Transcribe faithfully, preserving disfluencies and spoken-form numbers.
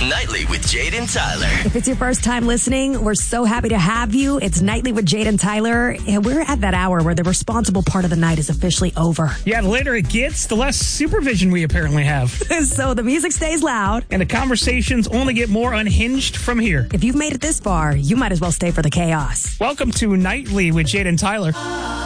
Nightly with Jade and Tyler. If it's your first time listening, we're so happy to have you. It's Nightly with Jade and Tyler. And we're at that hour where the responsible part of the night is officially over. Yeah, the later it gets, the less supervision we apparently have. So the music stays loud. And the conversations only get more unhinged from here. If you've made it this far, you might as well stay for the chaos. Welcome to Nightly with Jade and Tyler.